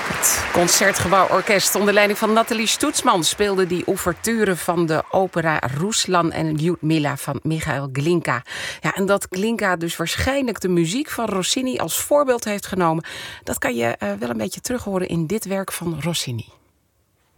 Het Concertgebouworkest onder leiding van Nathalie Stoetsman speelde die ouverture van de opera Ruslan en Ljudmila van Michail Glinka. Ja, en dat Glinka dus waarschijnlijk de muziek van Rossini als voorbeeld heeft genomen, dat kan je wel een beetje terug horen in dit werk van Rossini.